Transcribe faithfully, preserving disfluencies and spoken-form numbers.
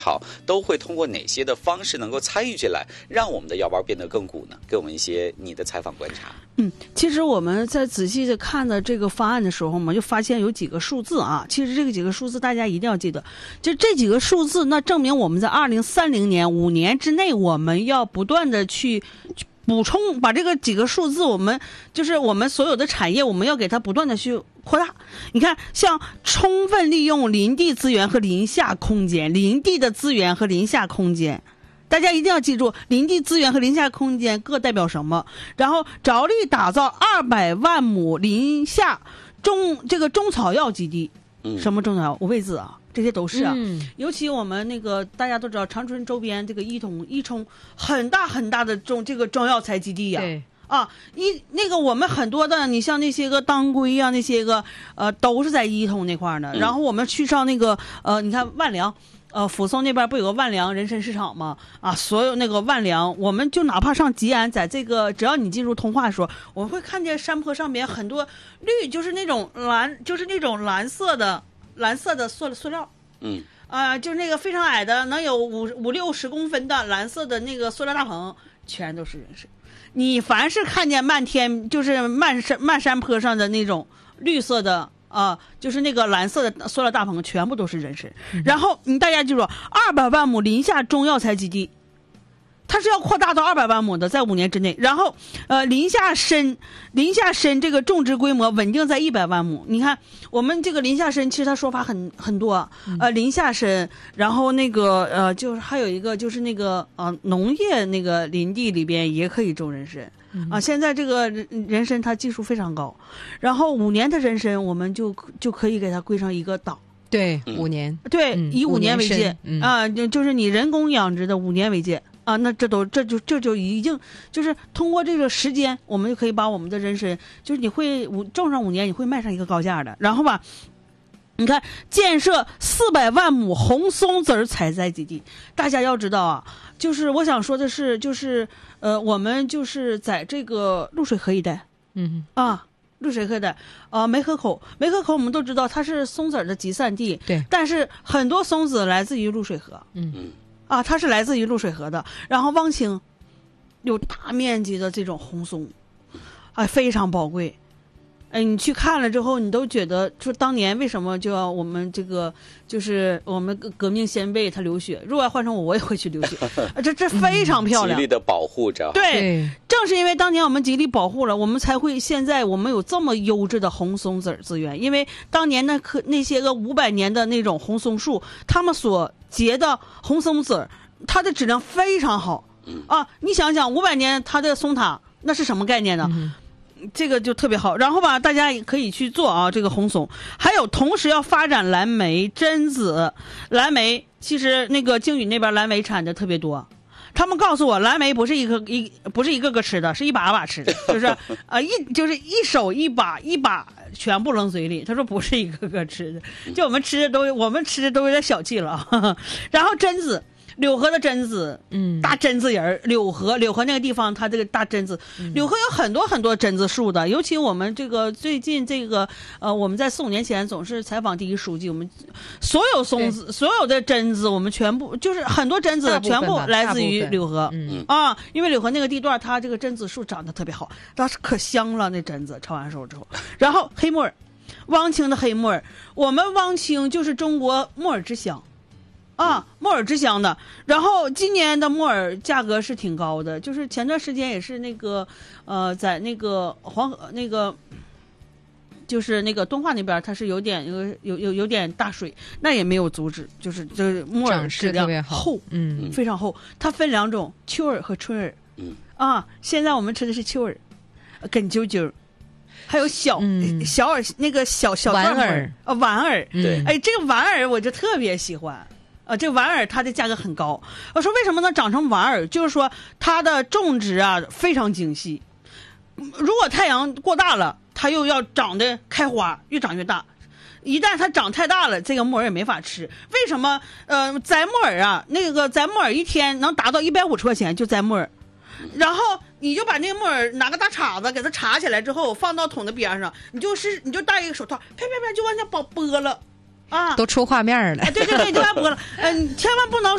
好，都会通过哪些的方式能够参与进来，让我们的腰包变得更鼓呢？给我们一些你的采访观察。 嗯，其实我们在仔细的看的这个方案的时候嘛，就发现有几个数字啊。其实这个几个数字大家一定要记得，就这几个数字，那证明我们在二零三零年五年之内，我们要不断的去。补充把这个几个数字，我们就是我们所有的产业，我们要给它不断的去扩大。你看，像充分利用林地资源和林下空间，林地的资源和林下空间，大家一定要记住，林地资源和林下空间各代表什么。然后着力打造二百万亩林下中这个中草药基地。嗯、什么中草药？五味子啊。这些都是啊、嗯，尤其我们那个大家都知道，长春周边这个一统一冲很大很大的中这个中药材基地呀、啊， 对啊，一那个我们很多的，你像那些个当归啊，那些个呃都是在一通那块呢、嗯。然后我们去上那个呃，你看万良，呃，抚松那边不有个万良人参市场吗？啊，所有那个万良，我们就哪怕上吉安，在这个只要你进入通化的时候，我们会看见山坡上面很多绿，就是那种蓝，就是那种蓝色的。蓝色的塑塑料， 嗯， 啊、呃，就是那个非常矮的，能有五五六十公分的蓝色的那个塑料大棚，全都是人参。你凡是看见漫天就是漫山漫山坡上的那种绿色的啊、呃，就是那个蓝色的塑料大棚，全部都是人参。嗯、然后你大家记住，二百万亩林下中药材基地。它是要扩大到二百万亩的，在五年之内。然后，呃，林下参，林下参这个种植规模稳定在一百万亩。你看，我们这个林下参，其实它说法很很多，呃，林下参，然后那个呃，就是还有一个就是那个呃，农业那个林地里边也可以种人参。啊，现在这个人参它技术非常高，然后五年的人参我们就就可以给它归上一个档。 对，五年。 对， 嗯、 以五年为界、 嗯、 啊，就就是你人工养殖的五年为界。啊，那这都这就这就已经就是通过这个时间，我们就可以把我们的人参，就是你会五种上五年，你会卖上一个高价的。然后吧，你看建设四百万亩红松子采摘基地，大家要知道啊，就是我想说的是，就是呃，我们就是在这个露水河一带， 嗯啊。露水河的，呃，梅河口，梅河口我们都知道它是松子的集散地， 对，但是很多松子来自于露水河， 嗯嗯。 啊，它是来自于露水河的。然后汪清有大面积的这种红松，啊，非常宝贵。哎，你去看了之后，你都觉得说当年为什么就要我们这个就是我们革命先辈他流血，如果要换成我，我也会去流血。啊、这这非常漂亮， 极力的保护着。 对，正是因为当年我们极力保护了，我们才会现在我们有这么优质的红松子资源。因为当年那棵那些个五百年的那种红松树，他们所结的红松子，它的质量非常好。 嗯、 啊，你想想，五百年它的松塔那是什么概念呢？嗯，这个就特别好。然后吧，大家也可以去做啊，这个红松。还有，同时要发展蓝莓、榛子。蓝莓其实那个靖宇那边蓝莓产的特别多。他们告诉我，蓝莓不是一个一不是一个个吃的，是一把把吃的，就是啊、呃、一就是一手一把一把全部扔嘴里。他说不是一个个吃的，就我们吃的都我们吃的都有点小气了。呵呵然后榛子。柳河的榛子，嗯，大榛子仁，柳河，柳河那个地方，它这个大榛子，嗯、柳河有很多很多榛子树的。尤其我们这个最近这个，呃，我们在四五年前总是采访第一书记，我们所有松子，所有的榛子，我们全部就是很多榛子全部来自于柳河，嗯啊，因为柳河那个地段，它这个榛子树长得特别好，当时可香了，那榛子炒完熟之后，然后黑木耳，汪清的黑木耳，我们汪清就是中国木耳之乡。啊，木耳之乡的。然后今年的木耳价格是挺高的，就是前段时间也是那个，呃，在那个黄河那个，就是那个敦化那边，它是有点有有有有点大水，那也没有阻止，就是就是木耳质量厚， 嗯， 非常厚。它分两种，秋耳和春耳。 嗯啊，现在我们吃的是秋耳，梗啾啾。还有小、嗯、小耳那个小小丸耳啊，丸耳。 对， 哎，这个丸耳我就特别喜欢。啊，这丸耳它的价格很高。我说为什么能长成丸耳？就是说它的种植啊非常精细。如果太阳过大了，它又要长得开花，越长越大。一旦它长太大了，这个木耳也没法吃。为什么？呃，摘木耳啊，那个摘木耳一天能达到一百五十块钱，就摘木耳。然后你就把那个木耳拿个大叉子给它插起来之后，放到桶的边上，你就是你就戴一个手套，啪啪啪就往下剥剥了。啊， 都出画面了。 对对对，就完播了。嗯、呃，千万不能